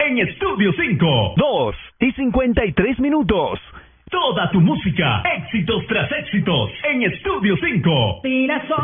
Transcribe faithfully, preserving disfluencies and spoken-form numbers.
en Estudio cinco. dos y cincuenta y tres minutos. Toda tu música, éxitos tras éxitos, en Estudio cinco. Si las